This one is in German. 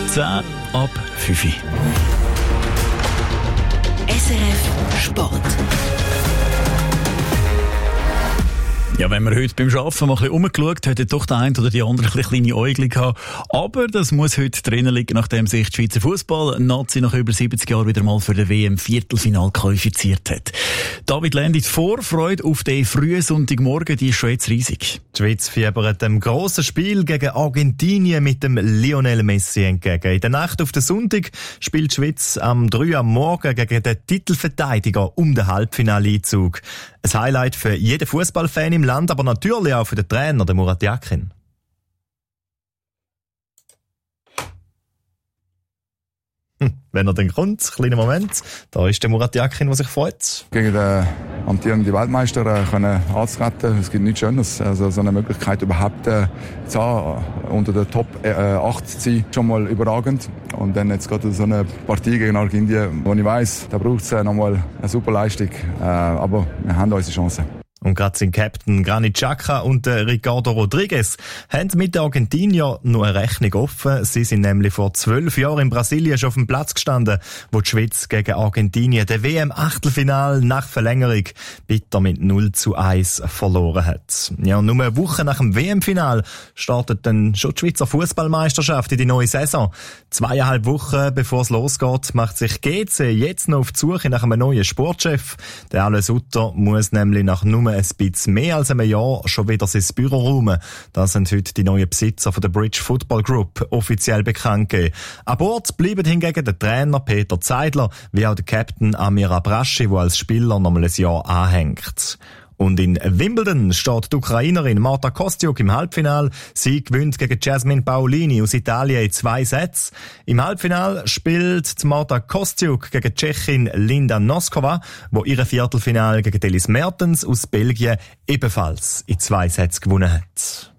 10 ab 5 Uhr. SRF Sport. Ja, wenn man heute beim Arbeiten mal ein bisschen rumgeschaut hat, hat doch der eine oder die andere ein bisschen kleine Äugel gehabt. Aber das muss heute drinnen liegen, nachdem sich die Schweizer Fußball-Nazi nach über 70 Jahren wieder mal für den WM-Viertelfinal qualifiziert hat. David Lendi, die Vorfreude auf den frühen Sonntagmorgen, die ist schon jetzt riesig. Die Schweiz fiebert dem grossen Spiel gegen Argentinien mit dem Lionel Messi entgegen. In der Nacht auf den Sonntag spielt die Schweiz am 3 am Morgen gegen den Titelverteidiger um den Halbfinaleinzug. Ein Highlight für jeden Fußballfan im Land, aber natürlich auch für den Trainer, den Murat Yakin. Wenn er dann kommt, kleiner Moment, da ist der Murat Yakin, der sich freut. Gegen den amtierenden Weltmeister können anzutreten, es gibt nichts Schönes. Also so eine Möglichkeit überhaupt zu haben, unter der Top 8 zu sein, schon mal überragend. Und dann jetzt gerade so eine Partie gegen Argentinien, wo ich weiss, da braucht es nochmal eine super Leistung. Aber wir haben unsere Chancen. Und gerade sind Captain Granit Xhaka und Ricardo Rodriguez haben mit den Argentiniern noch eine Rechnung offen. Sie sind nämlich vor 12 Jahren in Brasilien schon auf dem Platz gestanden, wo die Schweiz gegen Argentinien den WM-Achtelfinal nach Verlängerung bitter mit 0:1 verloren hat. Ja, und nur eine Woche nach dem WM-Final startet dann schon die Schweizer Fußballmeisterschaft in die neue Saison. 2,5 Wochen bevor es losgeht, macht sich GC jetzt noch auf die Suche nach einem neuen Sportchef. Der Alain Sutter muss nämlich nach nur ein bisschen mehr als einem Jahr schon wieder sein Büro räumen. Das sind heute die neuen Besitzer von der Bridge Football Group offiziell bekannt gegeben. An Bord bleiben hingegen der Trainer Peter Zeidler, wie auch der Captain Amir Abraschi, der als Spieler noch mal ein Jahr anhängt. Und in Wimbledon steht die Ukrainerin Marta Kostyuk im Halbfinale. Sie gewinnt gegen Jasmine Paolini aus Italien in 2 Sätzen. Im Halbfinale spielt Marta Kostyuk gegen die Tschechin Linda Noskova, wo ihre Viertelfinale gegen Elis Mertens aus Belgien ebenfalls in 2 Sätzen gewonnen hat.